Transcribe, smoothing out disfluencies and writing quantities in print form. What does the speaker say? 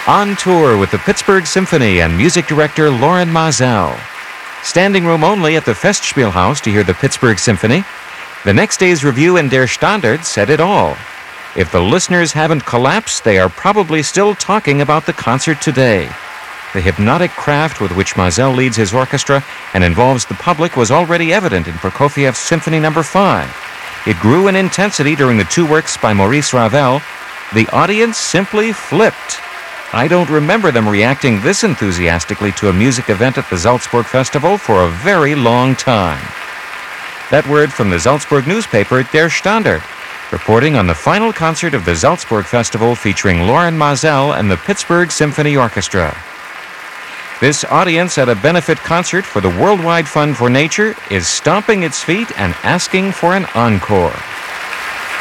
On tour with the Pittsburgh Symphony and music director Lorin Maazel. Standing room only at the Festspielhaus to hear the Pittsburgh Symphony. The next day's review in Der Standard said it all. If the listeners haven't collapsed, they are probably still talking about the concert today. The hypnotic craft with which Maazel leads his orchestra and involves the public was already evident in Prokofiev's Symphony No. 5. It grew in intensity during the two works by Maurice Ravel. The audience simply flipped. I don't remember them reacting this enthusiastically to a music event at the Salzburg Festival for a very long time. That word from the Salzburg newspaper, Der Standard, reporting on the final concert of the Salzburg Festival featuring Lorin Maazel and the Pittsburgh Symphony Orchestra. This audience at a benefit concert for the Worldwide Fund for Nature is stomping its feet and asking for an encore.